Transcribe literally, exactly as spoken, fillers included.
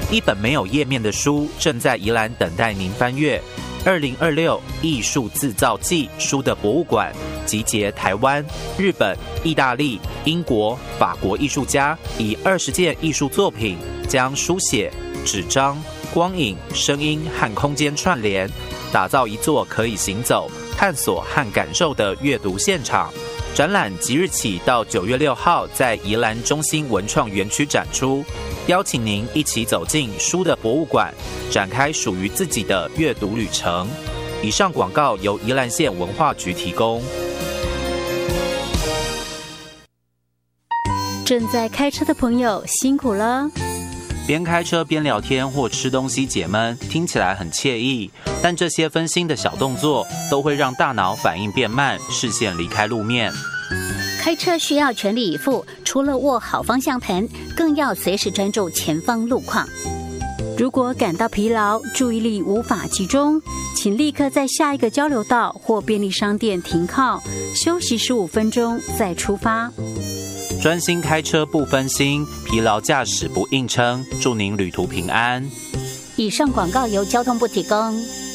一本没有页面的书正在宜兰等待您翻阅。二零二六艺术自造季书的博物馆集结台湾、日本、意大利、英国、法国艺术家，以二十件艺术作品将书写、纸张、光影、声音和空间串联，打造一座可以行走、探索和感受的阅读现场。展览即日起到九月六号在宜兰中心文创园区展出，邀请您一起走进书的博物馆，展开属于自己的阅读旅程。以上广告由宜兰县文化局提供。 正在开车的朋友辛苦了。 边开车边聊天或吃东西解闷，听起来很惬意，但这些分心的小动作都会让大脑反应变慢，视线离开路面。 开车需要全力以赴，除了握好方向盘，更要随时专注前方路况。 如果感到疲劳，注意力无法集中，请立刻在下一个交流道或便利商店停靠，休息十五分钟再出发。 专心开车不分心，疲劳驾驶不硬撑，祝您旅途平安。 以上广告由交通部提供。